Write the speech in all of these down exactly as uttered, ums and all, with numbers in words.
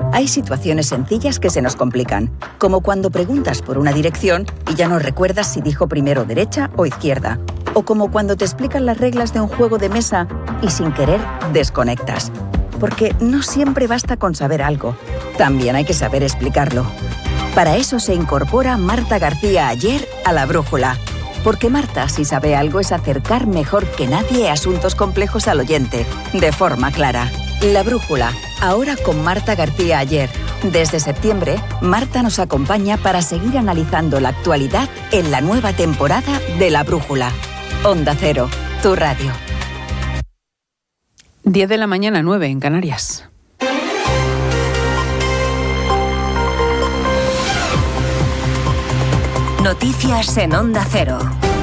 Hay situaciones sencillas que se nos complican, como cuando preguntas por una dirección y ya no recuerdas si dijo primero derecha o izquierda, o como cuando te explican las reglas de un juego de mesa y sin querer desconectas. Porque no siempre basta con saber algo, también hay que saber explicarlo. Para eso se incorpora Marta García Aller a La Brújula. Porque Marta, si sabe algo, es acercar mejor que nadie asuntos complejos al oyente, de forma clara. La Brújula, ahora con Marta García Aller. Desde septiembre, Marta nos acompaña para seguir analizando la actualidad en la nueva temporada de La Brújula. Onda Cero, tu radio. diez de la mañana, nueve en Canarias. Noticias en Onda Cero.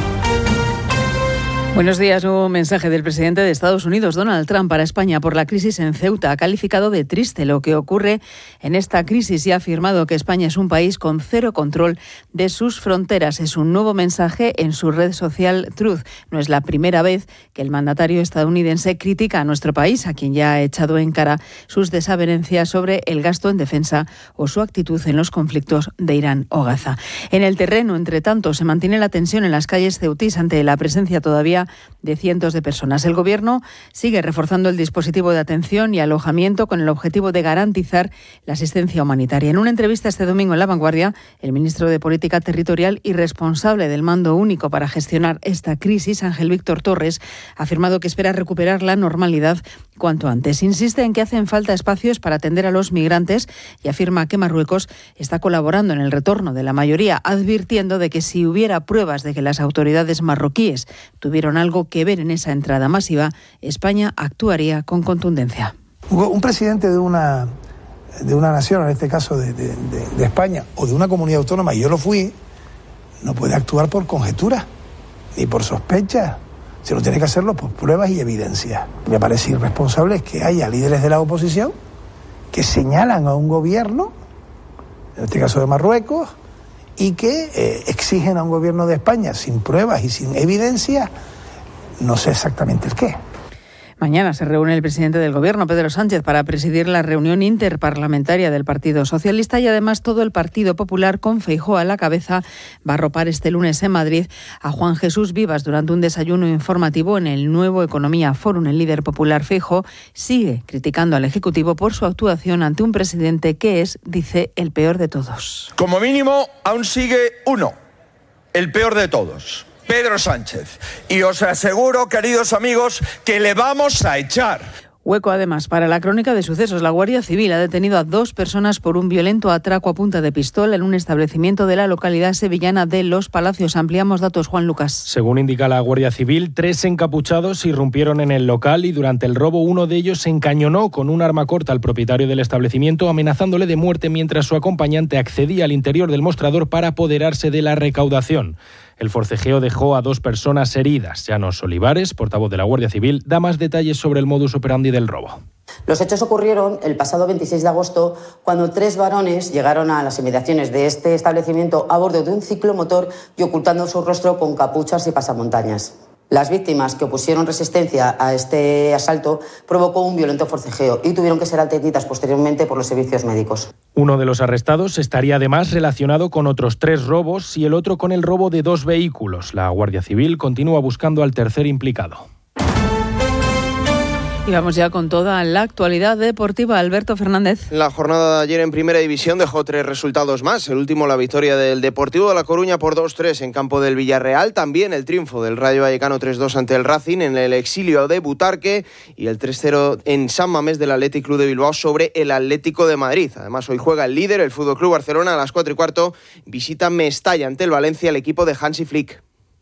Buenos días. Un mensaje del presidente de Estados Unidos, Donald Trump, para España por la crisis en Ceuta. Ha calificado de triste lo que ocurre en esta crisis y ha afirmado que España es un país con cero control de sus fronteras. Es un nuevo mensaje en su red social Truth. No es la primera vez que el mandatario estadounidense critica a nuestro país, a quien ya ha echado en cara sus desavenencias sobre el gasto en defensa o su actitud en los conflictos de Irán o Gaza. En el terreno, entre tanto, se mantiene la tensión en las calles ceutís ante la presencia todavía de cientos de personas. El Gobierno sigue reforzando el dispositivo de atención y alojamiento con el objetivo de garantizar la asistencia humanitaria. En una entrevista este domingo en La Vanguardia, el ministro de Política Territorial y responsable del Mando Único para gestionar esta crisis, Ángel Víctor Torres, ha afirmado que espera recuperar la normalidad cuanto antes. Insiste en que hacen falta espacios para atender a los migrantes y afirma que Marruecos está colaborando en el retorno de la mayoría, advirtiendo de que si hubiera pruebas de que las autoridades marroquíes tuvieron algo que ver en esa entrada masiva, España actuaría con contundencia. Un presidente de una, de una nación, en este caso de, de, de, de España, o de una comunidad autónoma, y yo lo fui, no puede actuar por conjeturas ni por sospechas. Se lo tiene que hacerlo por pruebas y evidencias. Me parece irresponsable que haya líderes de la oposición que señalan a un gobierno, en este caso de Marruecos, y que eh, exigen a un gobierno de España sin pruebas y sin evidencias, no sé exactamente el qué. Mañana se reúne el presidente del Gobierno, Pedro Sánchez, para presidir la reunión interparlamentaria del Partido Socialista y además todo el Partido Popular, con Feijóo a la cabeza, va a arropar este lunes en Madrid a Juan Jesús Vivas durante un desayuno informativo en el Nuevo Economía Forum. El líder popular Feijóo sigue criticando al Ejecutivo por su actuación ante un presidente que es, dice, el peor de todos. Como mínimo, aún sigue uno, el peor de todos. Pedro Sánchez. Y os aseguro, queridos amigos, que le vamos a echar. Hueco, además, para la crónica de sucesos. La Guardia Civil ha detenido a dos personas por un violento atraco a punta de pistola en un establecimiento de la localidad sevillana de Los Palacios. Ampliamos datos, Juan Lucas. Según indica la Guardia Civil, tres encapuchados irrumpieron en el local y durante el robo uno de ellos encañonó con un arma corta al propietario del establecimiento, amenazándole de muerte mientras su acompañante accedía al interior del mostrador para apoderarse de la recaudación. El forcejeo dejó a dos personas heridas. Llanos Olivares, portavoz de la Guardia Civil, da más detalles sobre el modus operandi del robo. Los hechos ocurrieron el pasado veintiséis de agosto, cuando tres varones llegaron a las inmediaciones de este establecimiento a bordo de un ciclomotor y ocultando su rostro con capuchas y pasamontañas. Las víctimas que opusieron resistencia a este asalto provocó un violento forcejeo y tuvieron que ser atendidas posteriormente por los servicios médicos. Uno de los arrestados estaría además relacionado con otros tres robos y el otro con el robo de dos vehículos. La Guardia Civil continúa buscando al tercer implicado. Y vamos ya con toda la actualidad deportiva. Alberto Fernández. La jornada de ayer en Primera División dejó tres resultados más. El último, la victoria del Deportivo de La Coruña por dos tres en campo del Villarreal. También el triunfo del Rayo Vallecano tres dos ante el Racing en el exilio de Butarque. Y el tres cero en San Mamés del Athletic Club de Bilbao sobre el Atlético de Madrid. Además, hoy juega el líder, el F C Barcelona, a las cuatro y cuarto. Visita Mestalla ante el Valencia, el equipo de Hansi Flick.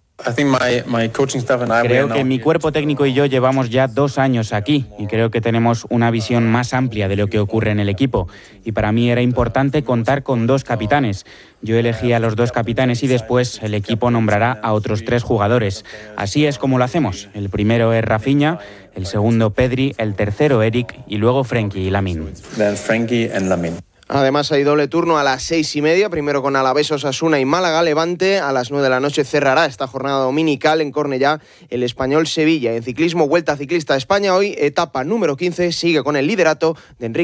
Creo que mi cuerpo técnico y yo llevamos ya dos años aquí y creo que tenemos una visión más amplia de lo que ocurre en el equipo. Y para mí era importante contar con dos capitanes. Yo elegí a los dos capitanes y después el equipo nombrará a otros tres jugadores. Así es como lo hacemos. El primero es Rafinha, el segundo Pedri, el tercero Eric y luego Frenkie y Lamine. Además hay doble turno a las seis y media, primero con Alavés, Osasuna y Málaga Levante. A las nueve de la noche cerrará esta jornada dominical en Cornellá el Español Sevilla. En ciclismo, Vuelta Ciclista a España, hoy etapa número quince, sigue con el liderato de Enrique